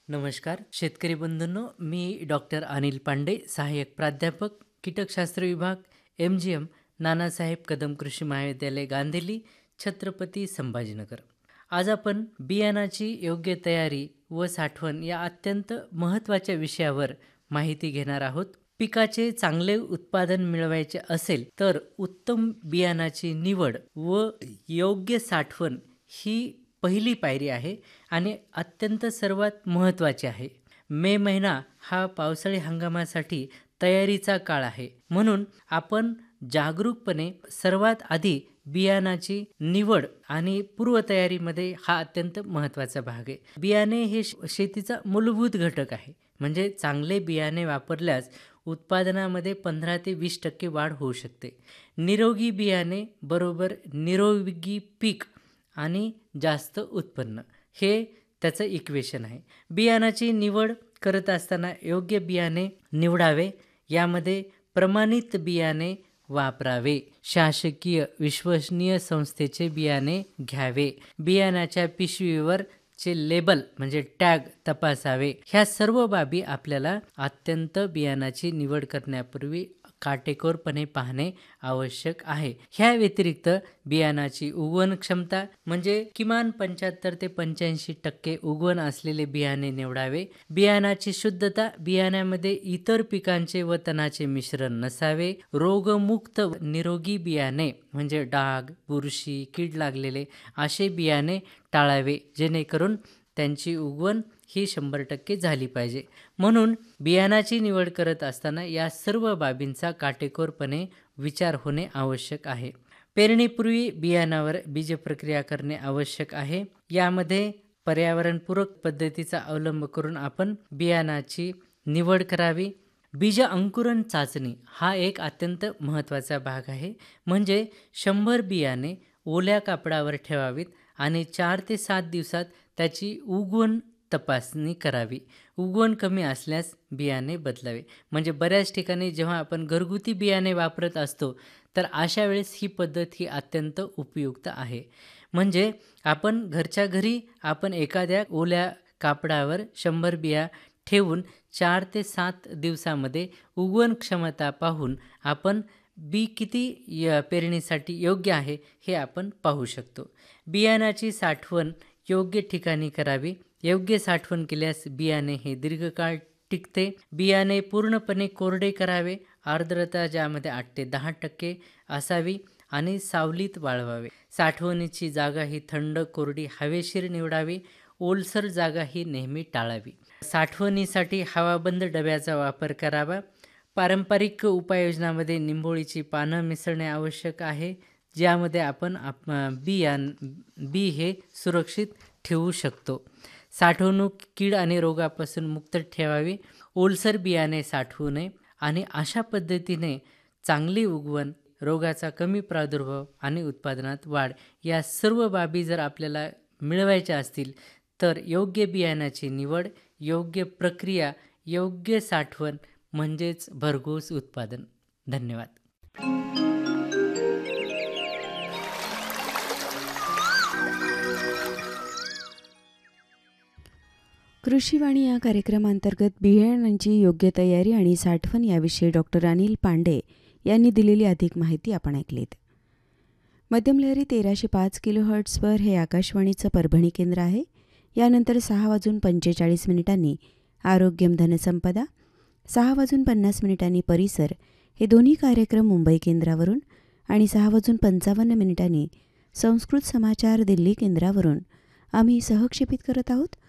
नमस्कार शेतकरी बंधूंनो, मी डॉक्टर अनिल पांडे, सहाय्यक प्राध्यापक कीटकशास्त्र विभाग, MGM, नानासाहेब कदम कृषी महाविद्यालय, गांधीली, छत्रपती संभाजीनगर. आज आपण बियाणाची योग्य तयारी व साठवण या अत्यंत महत्त्वाच्या विषयावर माहिती घेणार आहोत. पिकाचे चांगले उत्पादन मिळवायचे असेल तर उत्तम बियाणाची निवड व योग्य साठवण ही पहिली पायरी आहे आणि अत्यंत सर्वात महत्त्वाची आहे. मे महिना हा पावसाळी हंगामासाठी तयारीचा काळ आहे, म्हणून आपण जागरूकपणे सर्वात आधी बियाणाची निवड आणि पूर्वतयारीमध्ये हा अत्यंत महत्त्वाचा भाग आहे. बियाणे हे शेतीचा मूलभूत घटक आहे, म्हणजे चांगले बियाणे वापरल्यास उत्पादनामध्ये 15 ते 20% वाढ होऊ शकते. निरोगी बियाणे बरोबर निरोगी पीक आणि जास्त उत्पन्न, हे त्याचं इक्वेशन आहे. बियाणाची निवड करत असताना योग्य बियाणे निवडावे. यामध्ये प्रमाणित बियाणे वापरावे. शासकीय विश्वसनीय संस्थेचे बियाणे घ्यावे. बियाणाच्या पिशवीवर चे लेबल म्हणजे टॅग तपासावे. ह्या सर्व बाबी आपल्याला अत्यंत बियाणाची निवड करण्यापूर्वी काटेकोरपणे पाहणे आवश्यक आहे. ह्या व्यतिरिक्त बियाणाची उगवण क्षमता म्हणजे किमान 75 ते 85% उगवण असलेले बियाणे निवडावे. बियाणाची शुद्धता, बियाण्यामध्ये इतर पिकांचे व तणाचे मिश्रण नसावे. रोगमुक्त निरोगी बियाणे म्हणजे डाग, बुरशी, कीड लागलेले असे बियाणे टाळावे, जेणेकरून त्यांची उगवण ही 100% झाली पाहिजे. म्हणून बियाणाची निवड करत असताना या सर्व बाबींचा काटेकोरपणे विचार होणे आवश्यक आहे. पेरणीपूर्वी बियाणावर बीजप्रक्रिया करणे आवश्यक आहे. यामध्ये पर्यावरणपूरक पद्धतीचा अवलंब करून आपण बियाणाची निवड करावी. बीज अंकुरण चाचणी हा एक अत्यंत महत्त्वाचा भाग आहे. म्हणजे 100 बियाणे ओल्या कापडावर ठेवावीत आणि 4 ते 7 दिवसात त्याची उगवण तपासणी करावी. उगवण कमी असल्यास बियाणे बदलावे. म्हणजे बऱ्याच ठिकाणी जेव्हा आपण घरगुती बियाणे वापरत असतो तर अशा वेळेस ही पद्धत ही अत्यंत उपयुक्त आहे. म्हणजे आपण घरच्या घरी आपण एखाद्या ओल्या कापडावर 100 बिया ठेवून 4 ते 7 दिवसामध्ये उगवण क्षमता पाहून आपण बी किती पेरणीसाठी योग्य आहे हे आपण पाहू शकतो. बियाणाची साठवण योग्य ठिकाणी करावी. योग्य साठवण केल्यास बियाणे हे दीर्घकाळ टिकते. बियाणे पूर्णपणे कोरडे करावे. आर्द्रता ज्यामध्ये 8 ते 10% असावी आणि सावलीत वाळवावे. साठवणीची जागा ही थंड, कोरडी, हवेशीर निवडावी. ओलसर जागा ही नेहमी टाळावी. साठवणीसाठी हवाबंद डब्याचा वापर करावा. पारंपरिक उपाययोजनामध्ये निंबोळीची पानं मिसळणे आवश्यक आहे, ज्यामध्ये आपण बी हे सुरक्षित ठेवू शकतो. साठवणूक कीड आणि रोगापासून मुक्त ठेवावी. ओलसर बियाणे साठवू नये आणि अशा पद्धतीने चांगली उगवण, रोगाचा कमी प्रादुर्भाव आणि उत्पादनात वाढ या सर्व बाबी जर आपल्याला मिळवायच्या असतील तर योग्य बियाणाची निवड, योग्य प्रक्रिया, योग्य साठवण म्हणजेच भरघोस उत्पादन. धन्यवाद. कृषीवाणी या कार्यक्रमांतर्गत बियाणांची योग्य तयारी आणि साठवण याविषयी डॉक्टर अनिल पांडे यांनी दिलेली अधिक माहिती आपण ऐकलीत. मध्यमलहरी 1305 किलोहर्ट्झवर हे आकाशवाणीचं परभणी केंद्र आहे. यानंतर 6:45 आरोग्यम धनसंपदा, 6:50 परिसर हे दोन्ही कार्यक्रम मुंबई केंद्रावरून आणि 6:55 संस्कृत समाचार दिल्ली केंद्रावरून आम्ही सहक्षेपित करत आहोत.